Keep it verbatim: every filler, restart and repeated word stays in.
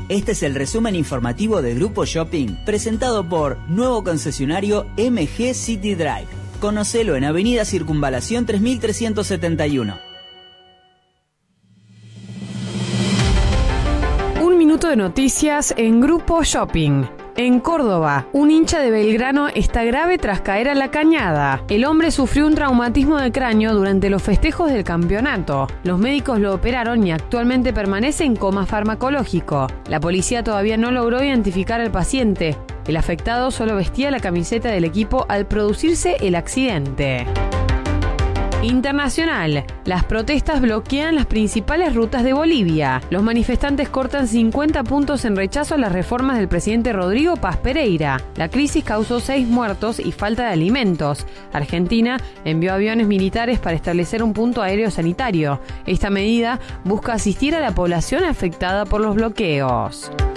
Este es el resumen informativo de Grupo Shopping, presentado por nuevo concesionario M G City Drive. Conocelo en Avenida Circunvalación tres mil trescientos setenta y uno. Un minuto de noticias en Grupo Shopping. En Córdoba, un hincha de Belgrano está grave tras caer a la cañada. El hombre sufrió un traumatismo de cráneo durante los festejos del campeonato. Los médicos lo operaron y actualmente permanece en coma farmacológico. La policía todavía no logró identificar al paciente. El afectado solo vestía la camiseta del equipo al producirse el accidente. Internacional. Las protestas bloquean las principales rutas de Bolivia. Los manifestantes cortan cincuenta puntos en rechazo a las reformas del presidente Rodrigo Paz Pereira. La crisis causó seis muertos y falta de alimentos. Argentina envió aviones militares para establecer un punto aéreo sanitario. Esta medida busca asistir a la población afectada por los bloqueos.